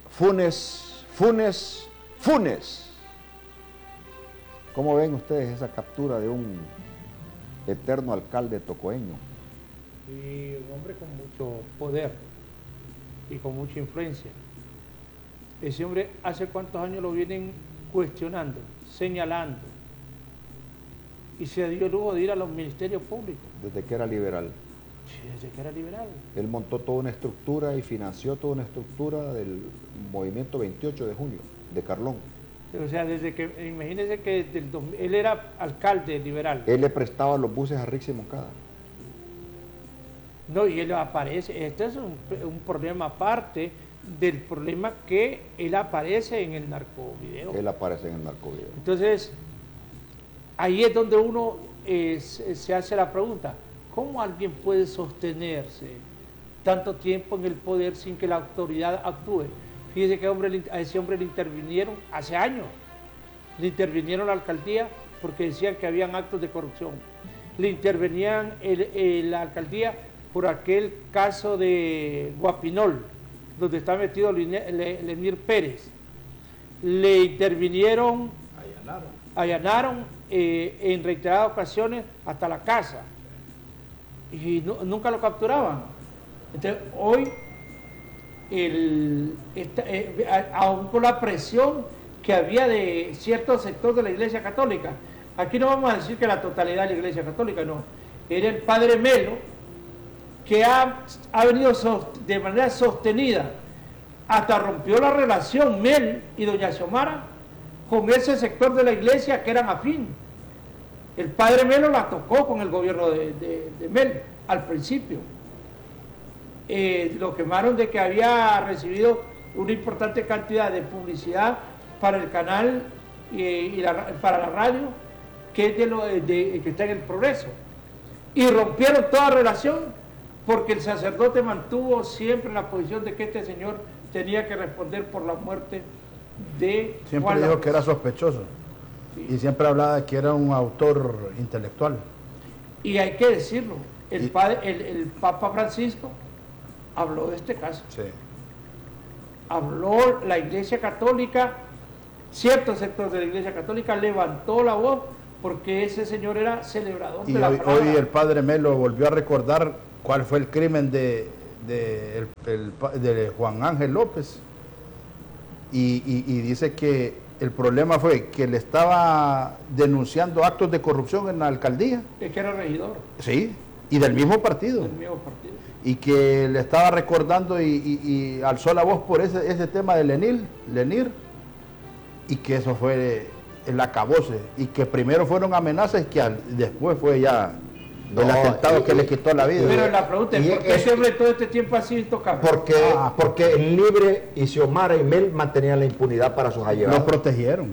Funes, Funes, Funes. ¿Cómo ven ustedes esa captura de un eterno alcalde tocoeño? Y un hombre con mucho poder y con mucha influencia. Ese hombre, ¿hace cuántos años lo vienen cuestionando, señalando? Y se dio el lujo de ir a los ministerios públicos. Desde que era liberal. Sí, desde que era liberal. Él montó toda una estructura y financió toda una estructura del movimiento 28 de junio, de Carlón. O sea, desde que, imagínense que desde el 2000, él era alcalde liberal. Él le prestaba los buses a Rixi Moncada. No, y él aparece, este es un problema aparte del problema que él aparece en el narcovideo. Él aparece en el narcovideo. Entonces, ahí es donde uno se hace la pregunta, ¿cómo alguien puede sostenerse tanto tiempo en el poder sin que la autoridad actúe? Fíjese que a ese hombre le intervinieron hace años, le intervinieron la alcaldía porque decían que habían actos de corrupción, le intervenían la alcaldía por aquel caso de Guapinol, donde está metido Lenir Pérez, le intervinieron, allanaron en reiteradas ocasiones hasta la casa y nunca lo capturaban. Entonces hoy, aún con la presión que había de ciertos sectores de la Iglesia Católica, aquí no vamos a decir que la totalidad de la Iglesia Católica, no, era el padre Melo, que ha venido de manera sostenida, hasta rompió la relación Mel y doña Xiomara con ese sector de la iglesia que eran afín. El padre Melo la tocó con el gobierno de Mel al principio. Lo quemaron de que había recibido una importante cantidad de publicidad para el canal para la radio, que es que está en el Progreso. Y rompieron toda relación porque el sacerdote mantuvo siempre la posición de que este señor tenía que responder por la muerte de Siempre Juan dijo López. que era sospechoso. Sí. Y siempre hablaba de que era un autor intelectual. Y hay que decirlo, el Papa Francisco habló de este caso. Sí. Habló la Iglesia Católica, ciertos sectores de la Iglesia Católica levantó la voz porque ese señor era celebrador de la palabra. Hoy el padre Melo volvió a recordar cuál fue el crimen de Juan Ángel López y dice que el problema fue que le estaba denunciando actos de corrupción en la alcaldía. Es que era regidor. Sí, y del mismo partido. Del mismo partido. Y que le estaba recordando y alzó la voz por ese tema de Lenir, y que eso fue el acabose, y que primero fueron amenazas y que después fue ya el atentado que le quitó la vida. Pero la pregunta es, ¿por qué ese hombre todo este tiempo ha sido intocable? Porque el Libre y Xiomara y Mel mantenían la impunidad para sus allegados. Lo protegieron.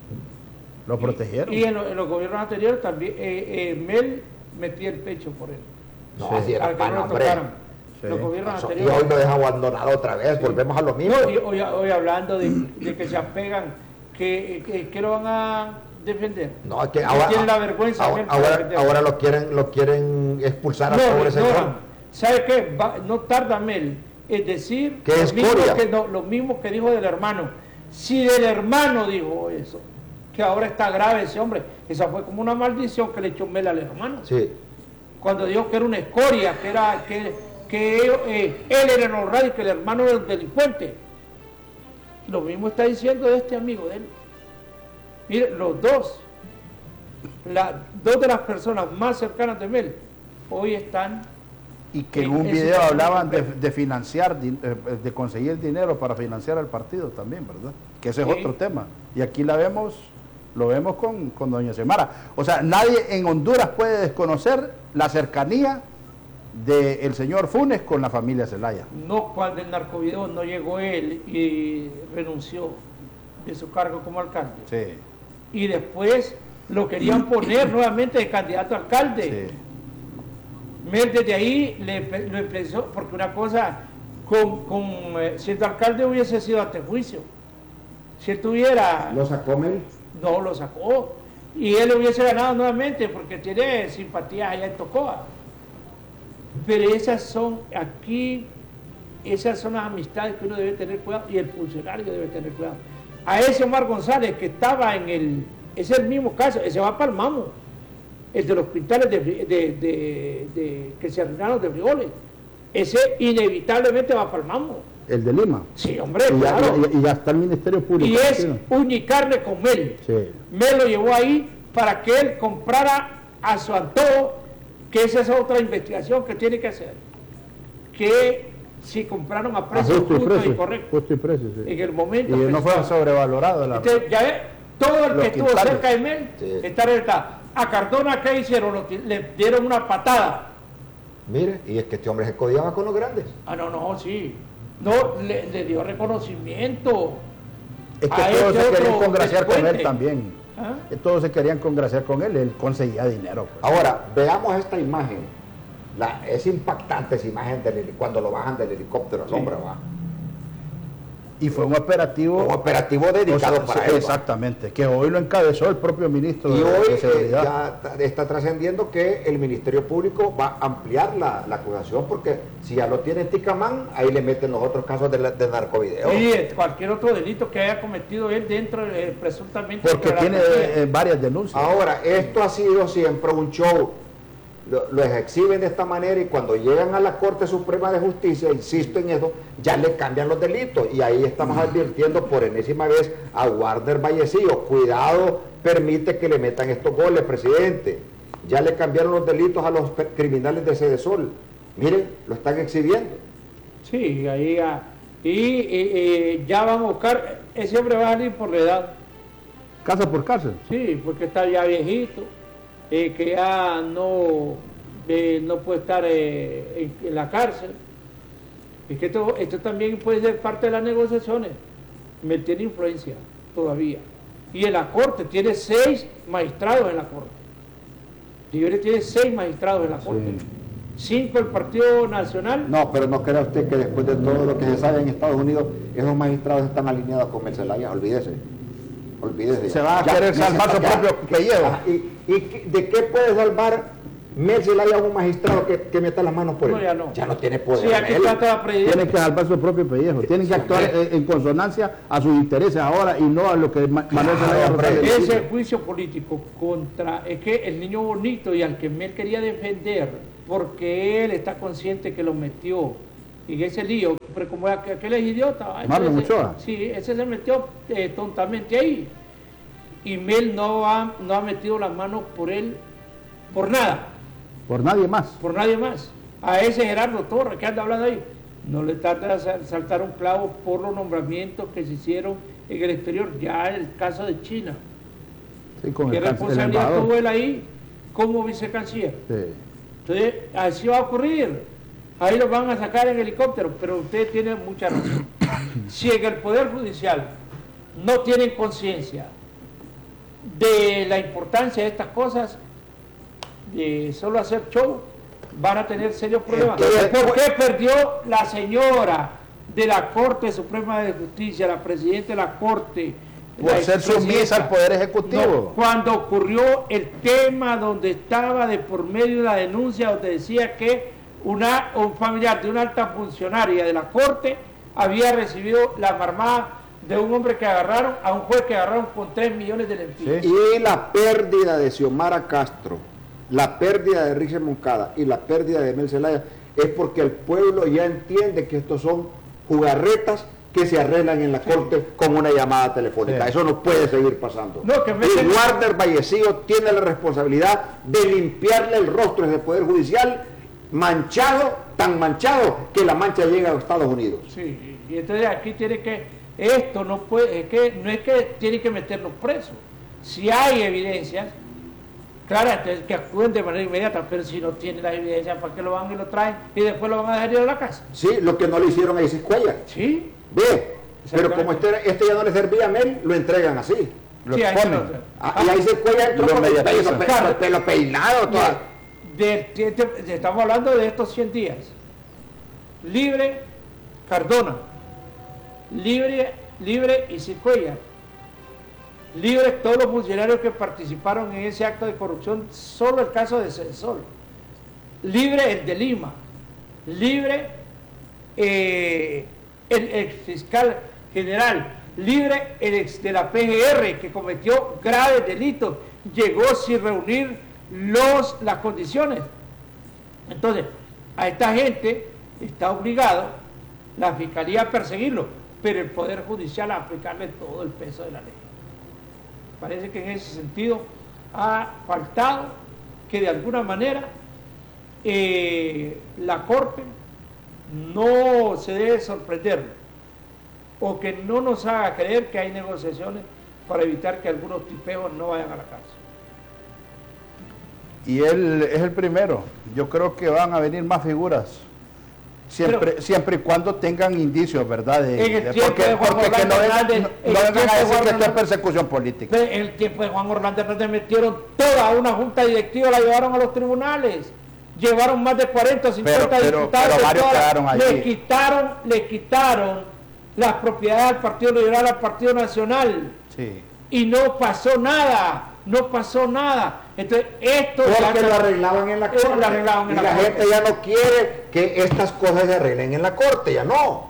Y en los gobiernos anteriores también Mel metía el pecho por él. No, sí, así era para que no lo tocaran. Sí. Los gobiernos anteriores. Y hoy lo deja abandonado otra vez, sí. Volvemos a lo mismo. No, hoy hablando de que se apegan, que lo van a defender. No, es que ahora tienen la vergüenza. Ahora lo quieren expulsar a pobre señor. ¿Sabe qué? no tarda Mel. Es decir, lo mismo que dijo del hermano. Si del hermano dijo eso, que ahora está grave ese hombre, esa fue como una maldición que le echó Mel al hermano. Sí. Cuando dijo que era una escoria, que él era el honrado y que el hermano era el delincuente. Lo mismo está diciendo de este amigo de él. Mire, los dos de las personas más cercanas de Mel, hoy están... Y que en un video hablaban de financiar, de conseguir dinero para financiar al partido también, ¿verdad? Que ese es otro tema. Y aquí lo vemos con doña Xiomara. O sea, nadie en Honduras puede desconocer la cercanía del señor Funes con la familia Zelaya. No, cuando el narcovideo no llegó él y renunció de su cargo como alcalde. Sí. Y después lo querían poner nuevamente de candidato a alcalde. Sí. Mel desde ahí lo empezó, porque una cosa, siendo alcalde hubiese sido ante juicio. Si él tuviera... ¿Lo sacó Mel? No, lo sacó. Y él hubiese ganado nuevamente porque tiene simpatía allá en Tocoa. Pero esas son aquí esas son las amistades que uno debe tener cuidado y el funcionario debe tener cuidado. A ese Omar González que estaba es el mismo caso, ese va para el Mamo, el de los quintales que se arruinaron de frijoles, ese inevitablemente va para el Mamo. El de Lima. Sí, hombre, Y ya, claro. y ya está el Ministerio Público. Y es Sí. Uñicarne con Mel. Sí. Mel lo llevó ahí para que él comprara a su antojo, que esa es otra investigación que tiene que hacer. Que si compraron a precios justos y correctos. Justo y precio, sí. En el momento. Y que no se fue estaba. sobrevalorado. Entonces, ya ves, todo el Los que estuvo quintales. cerca de Mel Sí. está arrestado. A Cardona, ¿qué hicieron? Le dieron una patada. Mire, y es que este hombre se codiaba con los grandes. Ah, no, sí. No, le dio reconocimiento. Es que a todos ese se querían otro congraciar con él delincuente. también. ¿Ah? Todos se querían congraciar con él conseguía dinero. Pues. Ahora, veamos esta imagen. Es impactante esa imagen cuando lo bajan del helicóptero al hombre, va. Y fue un operativo. Un operativo dedicado sí, para él. exactamente, que hoy lo encabezó el propio ministro Y de hoy Seguridad. ya está trascendiendo que el Ministerio Público va a ampliar la acusación, porque si ya lo tiene Ticamán, ahí le meten los otros casos de narcovideo. Y cualquier otro delito que haya cometido él dentro, presuntamente. Porque de la tiene policía. varias denuncias. Ahora, esto ha sido siempre un show. Los exhiben de esta manera y cuando llegan a la Corte Suprema de Justicia, insisto en eso, ya le cambian los delitos. Y ahí estamos advirtiendo por enésima vez a Warner Vallecillo: cuidado, permite que le metan estos goles, presidente. Ya le cambiaron los delitos a los criminales de Cedesol. Miren, lo están exhibiendo. Sí, ahí ya. Y ya van a buscar, ese hombre va a salir por la edad. Casa por cárcel. Sí, porque está ya viejito, que ya no puede estar en la cárcel. Es que esto también puede ser parte de las negociaciones. Me tiene influencia todavía. Y en la Corte tiene 6 magistrados en la Corte. Libre tiene 6 magistrados en la Corte. 5 el Partido Nacional. No, pero no crea usted que después de todo lo que se sabe en Estados Unidos, esos magistrados están alineados con Mercelaya. Olvídese. Se va a querer salvar su propio pellejo. ¿Y de qué puede salvar Mercelaya a un magistrado que meta las manos por él? No, ya no. Tiene poder. Sí, aquí él. trata la presidencia. Tienen que salvar su propio pellejo. Tienen que actuar en consonancia a sus intereses ahora y no a lo que Manuel Zelaya Rosales dice. Ese juicio político es que el niño bonito y al que Mel quería defender, porque él está consciente que lo metió en ese lío, pero como aquel es idiota. Marlon Ochoa. Sí, ese se metió tontamente ahí. Y Mel no ha metido las manos por él, por nada. Por nadie más. Por nadie más. A ese Gerardo Torres que anda hablando ahí, no le trata de saltar un clavo por los nombramientos que se hicieron en el exterior. Ya el caso de China. Sí, con ¿Qué el responsabilidad embajador. tuvo él ahí como vicecanciller? Sí. Entonces, así va a ocurrir. Ahí los van a sacar en helicóptero, pero usted tiene mucha razón. Si en el Poder Judicial no tienen conciencia de la importancia de estas cosas, de solo hacer show, van a tener serios problemas. Entonces, ¿Por qué perdió la señora de la Corte Suprema de Justicia, la presidenta de la Corte? Por ser sumisa al Poder Ejecutivo. No, cuando ocurrió el tema donde estaba de por medio de la denuncia, donde decía que un familiar de una alta funcionaria de la Corte había recibido la marmada de un hombre que agarraron, a un juez que agarraron con 3 millones de lempiras. Sí. Y la pérdida de Xiomara Castro, la pérdida de Richard Moncada y la pérdida de Mel Zelaya es porque el pueblo ya entiende que estos son jugarretas que se arreglan en la Corte con una llamada telefónica. Sí. Eso no puede seguir pasando. No, que y Warner Vallecillo tiene la responsabilidad de limpiarle el rostro del Poder Judicial, manchado, tan manchado que la mancha llega a Estados Unidos. Sí, y entonces aquí tiene que, esto no puede, no es que tiene que meterlos presos. Si hay evidencias, claro, entonces que actúen de manera inmediata, pero si no tienen las evidencias, ¿para qué lo van y lo traen y después lo van a dejar ir a la casa? Sí, lo que no le hicieron a Isis Cuellar. Sí. Ve, pero como este ya no le servía a Mel, lo entregan así. Lo Sí, ahí exponen. se lo- Y ahí se Cuellar entró Lo con el mediatizan. pelo peinado. Toda. Estamos hablando de estos 100 días. Libre Cardona, libre Isis Cuellar, libre todos los funcionarios que participaron en ese acto de corrupción, solo el caso de Cedesol, libre el de Lima, libre el ex fiscal general, libre el ex de la PGR que cometió graves delitos, llegó sin reunir las condiciones. Entonces, a esta gente está obligado la Fiscalía a perseguirlo, pero el Poder Judicial a aplicarle todo el peso de la ley. Parece que en ese sentido ha faltado que de alguna manera la Corte no se debe sorprender o que no nos haga creer que hay negociaciones para evitar que algunos tipejos no vayan a la cárcel. Y él es el primero. Yo creo que van a venir más figuras. Siempre y cuando tengan indicios, ¿verdad? Porque que no vengan a decir que esto es persecución política. En el tiempo de Juan Orlando Hernández metieron toda una junta directiva, la llevaron a los tribunales. Llevaron más de 40 o 50 diputados. Pero varios quedaron allí. Le quitaron las propiedades al Partido Liberal, al Partido Nacional. Sí. Y no pasó nada. No pasó nada. Entonces, esto porque lo arreglaban en la corte. Y la gente ya no quiere que estas cosas se arreglen en la corte, ya no.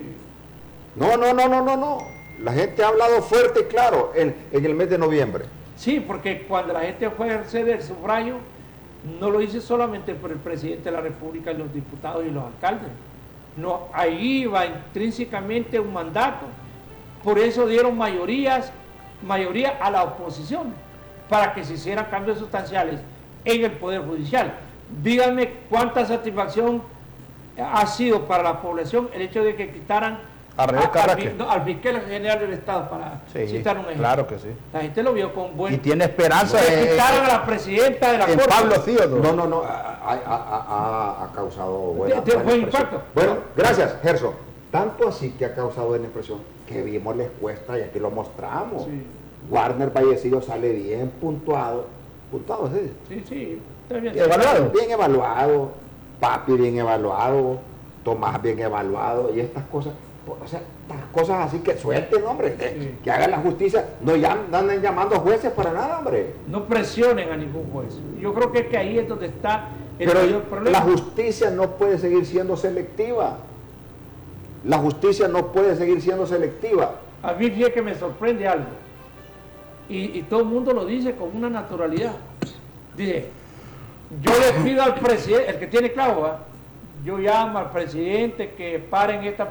No. La gente ha hablado fuerte y claro en el mes de noviembre. Sí, porque cuando la gente fue a ejercer el sufragio, no lo hice solamente por el presidente de la República y los diputados y los alcaldes. No, ahí iba intrínsecamente un mandato. Por eso dieron mayoría a la oposición, para que se hicieran cambios sustanciales en el Poder Judicial. Díganme cuánta satisfacción ha sido para la población el hecho de que quitaran al fiscal general del Estado, para citar un ejemplo. Claro que sí. La gente lo vio con buen... Y tiene esperanza de quitaran a la presidenta de la Corte. Pablo Theodore. No, ha causado buena impacto. Bueno, gracias, Gerson. Tanto así que ha causado buena impresión que vimos la encuesta y aquí lo mostramos. Sí. Warner Vallecillo sale bien puntuado. ¿Puntuado, sí? Sí. Bien evaluado. Papi bien evaluado. Tomás bien evaluado. Y estas cosas, o sea, estas cosas así que suelten, hombre. Que hagan la justicia. No anden llamando jueces para nada, hombre. No presionen a ningún juez. Yo creo que ahí es donde está el Pero mayor problema. La justicia no puede seguir siendo selectiva. La justicia no puede seguir siendo selectiva. A mí fíjate que me sorprende algo. Y todo el mundo lo dice con una naturalidad. Dice, yo le pido al presidente, el que tiene clavo, yo llamo al presidente que paren esta